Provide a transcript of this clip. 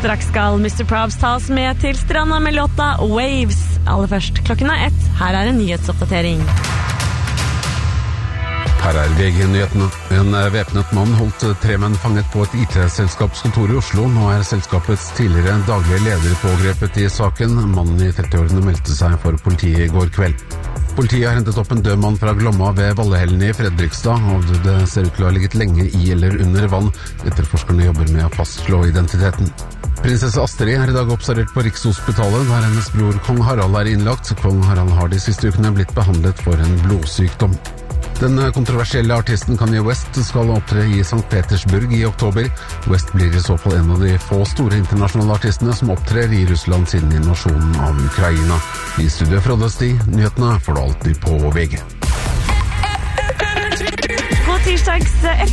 Straks skal Mr. Probs ta oss med til stranda med låta Waves. Aller først, klokken 1. Her en nyhetsoppdatering. Her VG-nyhetene. En væpnet mann holdt 3 menn fanget på et IT-selskapskontor i Oslo. Nå selskapets tidligere daglige leder pågrepet i saken. Mannen i 30-årene meldte seg for politiet i går kveld. Politiet har hentet opp en død mann fra Glomma ved Vallehellene i Fredrikstad, og det ser ut til å ha ligget lenge i eller under vann. Etterforskerne jobber med å fastslå identiteten. Prinsesse Astrid i dag observert på Rikshospitalet, der hennes bror Kong Harald innlagt. Kong Harald har de siste ukene blitt behandlet for en blodsykdom. Den kontroversielle artisten Kanye West skal opptre i St. Petersburg i oktober. West blir i så fall en av de få store internasjonale artistene som opptrer i Russland siden invasjonen av Ukraina. I studio Frode Sti, nyhetene får du alltid på VG. God tirsdags